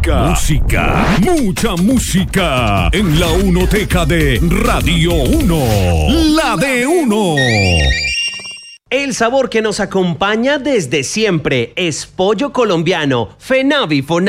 Música, mucha música en la Unoteca de Radio 1, la de uno. El sabor que nos acompaña desde siempre es pollo colombiano, FENAVI FONAVI.